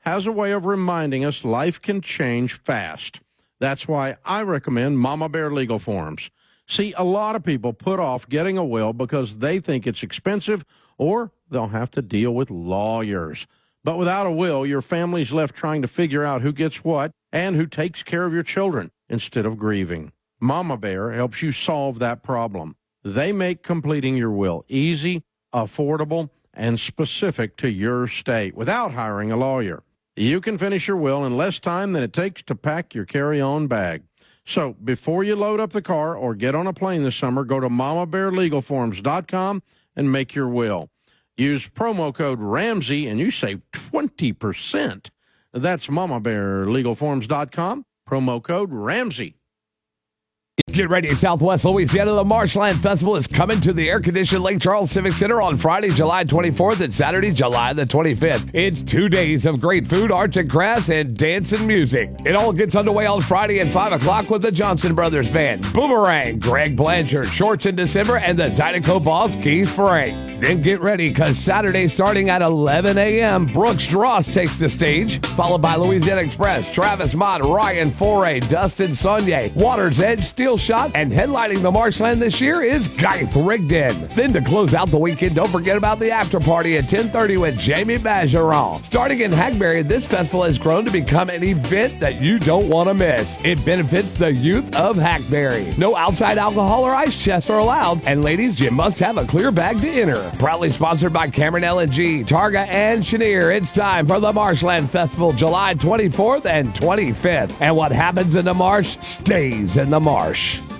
has a way of reminding us life can change fast. That's why I recommend Mama Bear Legal Forms. See, a lot of people put off getting a will because they think it's expensive or they'll have to deal with lawyers. But without a will, your family's left trying to figure out who gets what and who takes care of your children instead of grieving. Mama Bear helps you solve that problem. They make completing your will easy, affordable, and specific to your state without hiring a lawyer. You can finish your will in less time than it takes to pack your carry-on bag. So before you load up the car or get on a plane this summer, go to mamabearlegalforms.com and make your will. Use promo code Ramsey and you save 20%. That's mamabearlegalforms.com, promo code Ramsey. Get ready, Southwest Louisiana. The Marshland Festival is coming to the air-conditioned Lake Charles Civic Center on Friday, July 24th and Saturday, July the 25th. It's 2 days of great food, arts and crafts, and dance and music. It all gets underway on Friday at 5 o'clock with the Johnson Brothers Band, Boomerang, Greg Blanchard, Shorts in December, and the Zydeco boss, Keith Frank. Then get ready, because Saturday, starting at 11 a.m., Brooks Dross takes the stage, followed by Louisiana Express, Travis Mott, Ryan Foray, Dustin Saunier, Water's Edge, Steel Shot, and headlining the Marshland this year is Geith Rigdon. Then to close out the weekend, don't forget about the after party at 10:30 with Jamie Bergeron. Starting in Hackberry, this festival has grown to become an event that you don't want to miss. It benefits the youth of Hackberry. No outside alcohol or ice chests are allowed, and ladies, you must have a clear bag to enter. Proudly sponsored by Cameron LNG, Targa, and Chenier. It's time for the Marshland Festival, July 24th and 25th. And what happens in the marsh stays in the marsh.